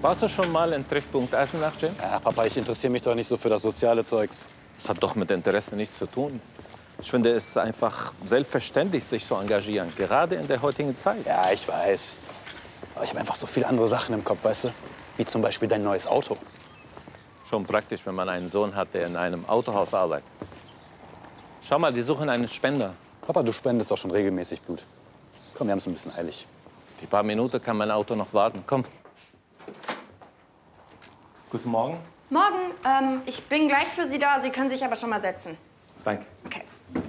Warst du schon mal in Treffpunkt Eisenach, Jim? Ja, Papa, ich interessiere mich doch nicht so für das soziale Zeugs. Das hat doch mit Interesse nichts zu tun. Ich finde es einfach selbstverständlich, sich zu engagieren, gerade in der heutigen Zeit. Ja, ich weiß. Aber ich habe einfach so viele andere Sachen im Kopf, weißt du? Wie zum Beispiel dein neues Auto. Schon praktisch, wenn man einen Sohn hat, der in einem Autohaus arbeitet. Schau mal, die suchen einen Spender. Papa, du spendest doch schon regelmäßig Blut. Komm, wir haben es ein bisschen eilig. Die paar Minuten kann mein Auto noch warten. Komm. Guten Morgen. Morgen. Ich bin gleich für Sie da. Sie können sich aber schon mal setzen. Danke. Okay.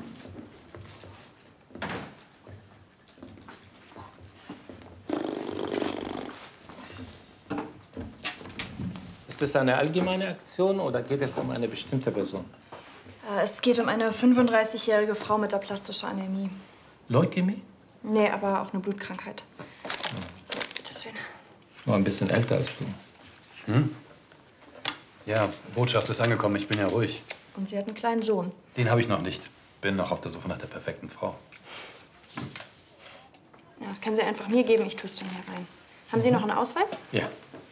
Ist das eine allgemeine Aktion oder geht es um eine bestimmte Person? Es geht um eine 35-jährige Frau mit aplastischer Anämie. Leukämie? Nee, aber auch eine Blutkrankheit. Bitte schön. Nur ein bisschen älter als du. Hm? Ja, Botschaft ist angekommen. Ich bin ja ruhig. Und sie hat einen kleinen Sohn. Den habe ich noch nicht. Bin noch auf der Suche nach der perfekten Frau. Ja, das können Sie einfach mir geben. Ich tue es dann hier rein. Haben Sie noch einen Ausweis? Ja.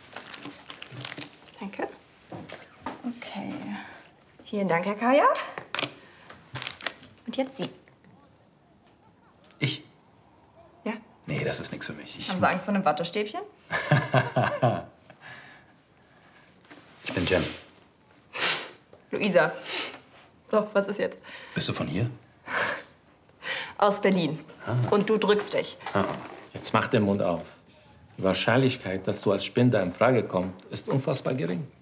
Danke. Okay. Vielen Dank, Herr Kaya. Und jetzt Sie. Ich? Ja? Nee, das ist nichts für mich. Haben Sie Angst vor einem Wattestäbchen? Ich bin Jem. Luisa. So, was ist jetzt? Bist du von hier? Aus Berlin. Und du drückst dich. Jetzt mach den Mund auf. Die Wahrscheinlichkeit, dass du als Spender in Frage kommst, ist unfassbar gering.